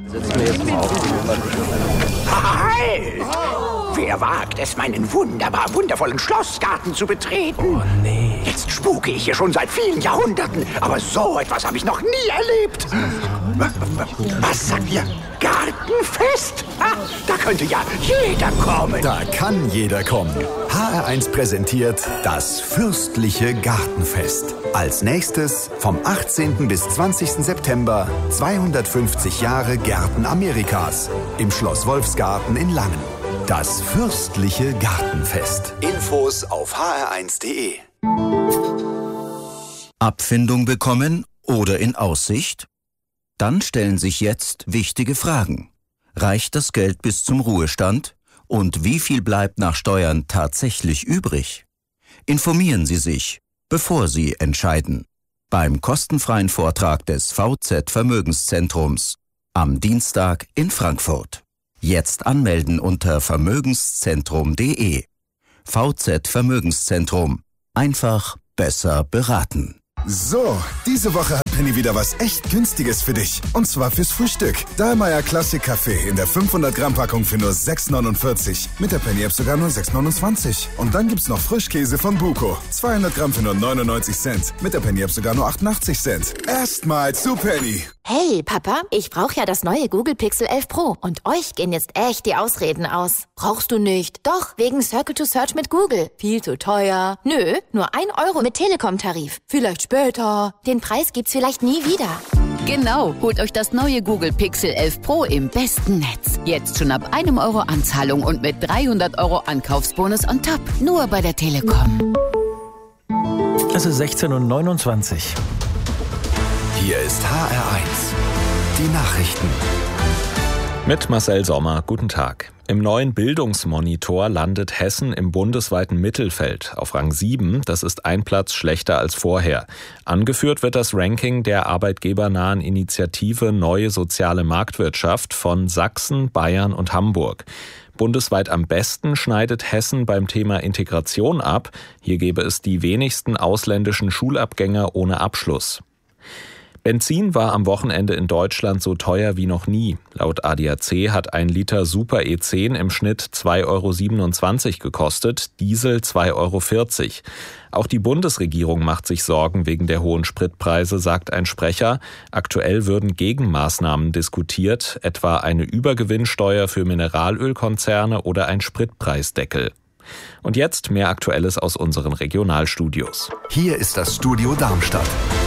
Halt! Wer wagt es, meinen wundervollen Schlossgarten zu betreten? Oh nee. Jetzt spuke ich hier schon seit vielen Jahrhunderten, aber so etwas habe ich noch nie erlebt. Was sagt ihr? Gartenfest? Da könnte ja jeder kommen. Da kann jeder kommen. HR1 präsentiert das fürstliche Gartenfest. Als nächstes vom 18. bis 20. September 250 Jahre Gärten Amerikas im Schloss Wolfsgarten in Langen. Das fürstliche Gartenfest. Infos auf hr1.de. Abfindung bekommen oder in Aussicht? Dann stellen sich jetzt wichtige Fragen. Reicht das Geld bis zum Ruhestand? Und wie viel bleibt nach Steuern tatsächlich übrig? Informieren Sie sich, bevor Sie entscheiden. Beim kostenfreien Vortrag des VZ Vermögenszentrums am Dienstag in Frankfurt. Jetzt anmelden unter vermögenszentrum.de. VZ Vermögenszentrum. Einfach besser beraten. So, diese Woche hat Penny wieder was echt Günstiges für dich. Und zwar fürs Frühstück. Dahlmeier Classic Kaffee in der 500 Gramm Packung für nur 6,49. Mit der Penny App sogar nur 6,29. Und dann gibt's noch Frischkäse von Buko. 200 Gramm für nur 99 Cent. Mit der Penny App sogar nur 88 Cent. Erstmal zu Penny. Hey, Papa, ich brauche ja das neue Google Pixel 11 Pro. Und euch gehen jetzt echt die Ausreden aus. Brauchst du nicht? Doch, wegen Circle to Search mit Google. Viel zu teuer. Nö, nur 1 Euro mit Telekom-Tarif. Vielleicht später. Den Preis gibt's vielleicht nie wieder. Genau, holt euch das neue Google Pixel 11 Pro im besten Netz. Jetzt schon ab 1 Euro Anzahlung und mit 300 Euro Ankaufsbonus on top. Nur bei der Telekom. Es ist 16:29 Uhr. Hier ist HR1. Die Nachrichten. Mit Marcel Sommer, guten Tag. Im neuen Bildungsmonitor landet Hessen im bundesweiten Mittelfeld auf Rang 7. Das ist ein Platz schlechter als vorher. Angeführt wird das Ranking der arbeitgebernahen Initiative Neue Soziale Marktwirtschaft von Sachsen, Bayern und Hamburg. Bundesweit am besten schneidet Hessen beim Thema Integration ab. Hier gäbe es die wenigsten ausländischen Schulabgänger ohne Abschluss. Benzin war am Wochenende in Deutschland so teuer wie noch nie. Laut ADAC hat ein Liter Super E10 im Schnitt 2,27 € gekostet, Diesel 2,40 €. Auch die Bundesregierung macht sich Sorgen wegen der hohen Spritpreise, sagt ein Sprecher. Aktuell würden Gegenmaßnahmen diskutiert, etwa eine Übergewinnsteuer für Mineralölkonzerne oder ein Spritpreisdeckel. Und jetzt mehr Aktuelles aus unseren Regionalstudios. Hier ist das Studio Darmstadt.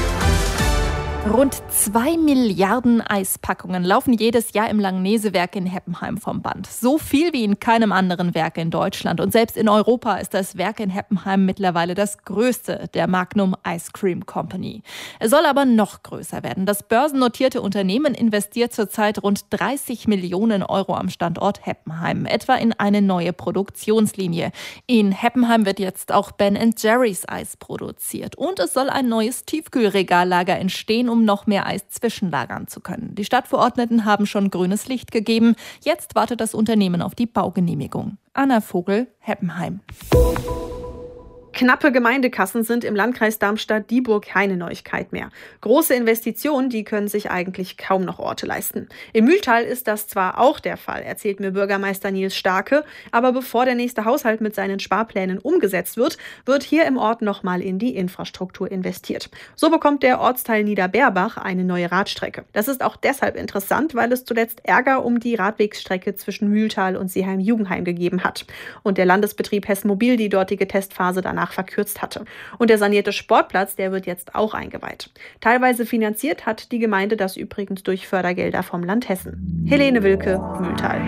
Rund 2 Milliarden Eispackungen laufen jedes Jahr im Langnese-Werk in Heppenheim vom Band. So viel wie in keinem anderen Werk in Deutschland. Und selbst in Europa ist das Werk in Heppenheim mittlerweile das größte der Magnum Ice Cream Company. Es soll aber noch größer werden. Das börsennotierte Unternehmen investiert zurzeit rund 30 Millionen € am Standort Heppenheim, etwa in eine neue Produktionslinie. In Heppenheim wird jetzt auch Ben & Jerry's Eis produziert. Und es soll ein neues Tiefkühlregallager entstehen, um noch mehr Eis zwischenlagern zu können. Die Stadtverordneten haben schon grünes Licht gegeben. Jetzt wartet das Unternehmen auf die Baugenehmigung. Anna Vogel, Heppenheim. Knappe Gemeindekassen sind im Landkreis Darmstadt-Dieburg keine Neuigkeit mehr. Große Investitionen, die können sich eigentlich kaum noch Orte leisten. Im Mühltal ist das zwar auch der Fall, erzählt mir Bürgermeister Nils Starke, aber bevor der nächste Haushalt mit seinen Sparplänen umgesetzt wird, wird hier im Ort nochmal in die Infrastruktur investiert. So bekommt der Ortsteil Niederberbach eine neue Radstrecke. Das ist auch deshalb interessant, weil es zuletzt Ärger um die Radwegsstrecke zwischen Mühltal und Seeheim-Jugenheim gegeben hat. Und der Landesbetrieb Hessen Mobil die dortige Testphase danach verkürzt hatte. Und der sanierte Sportplatz, der wird jetzt auch eingeweiht. Teilweise finanziert hat die Gemeinde das übrigens durch Fördergelder vom Land Hessen. Helene Wilke, Mühltal.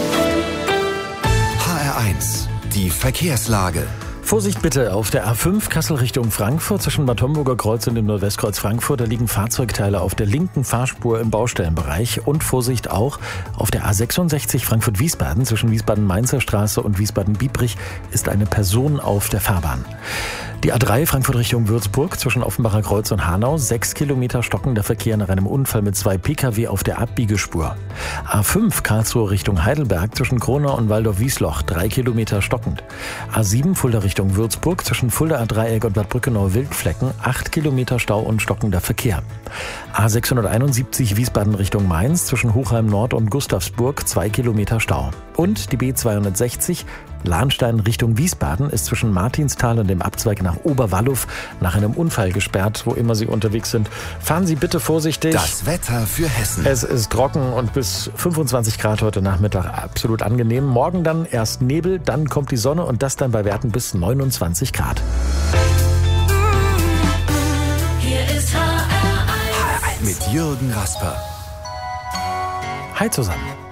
HR1, die Verkehrslage. Vorsicht bitte auf der A5 Kassel Richtung Frankfurt zwischen Bad Homburger Kreuz und dem Nordwestkreuz Frankfurt. Da liegen Fahrzeugteile auf der linken Fahrspur im Baustellenbereich. Und Vorsicht auch auf der A66 Frankfurt-Wiesbaden zwischen Wiesbaden-Mainzer Straße und Wiesbaden-Biebrich ist eine Person auf der Fahrbahn. Die A3 Frankfurt Richtung Würzburg zwischen Offenbacher Kreuz und Hanau. 6 Kilometer stockender Verkehr nach einem Unfall mit 2 Pkw auf der Abbiegespur. A5 Karlsruhe Richtung Heidelberg zwischen Kronau und Waldorf-Wiesloch. 3 Kilometer stockend. A7 Fulda Richtung Richtung Würzburg zwischen Fuldaer Dreieck und Bad Brückenau-Wildflecken 8 Kilometer Stau und stockender Verkehr. A671 Wiesbaden Richtung Mainz zwischen Hochheim Nord und Gustavsburg 2 Kilometer Stau. Und die B260 Lahnstein Richtung Wiesbaden ist zwischen Martinsthal und dem Abzweig nach Oberwalluw nach einem Unfall gesperrt, wo immer Sie unterwegs sind. Fahren Sie bitte vorsichtig. Das Wetter für Hessen. Es ist trocken und bis 25 Grad heute Nachmittag absolut angenehm. Morgen dann erst Nebel, dann kommt die Sonne und das dann bei Werten bis 29 Grad. Hier ist HR1 mit Jürgen Rasper. Hi zusammen.